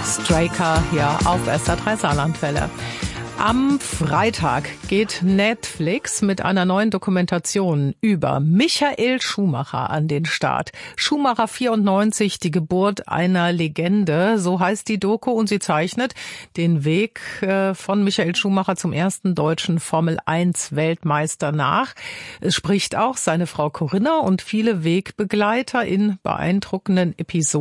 Straker hier auf SR3 Saarlandwelle. Am Freitag geht Netflix mit einer neuen Dokumentation über Michael Schumacher an den Start. Schumacher 94, die Geburt einer Legende, so heißt die Doku, und sie zeichnet den Weg von Michael Schumacher zum ersten deutschen Formel-1-Weltmeister nach. Es spricht auch seine Frau Corinna und viele Wegbegleiter in beeindruckenden Episoden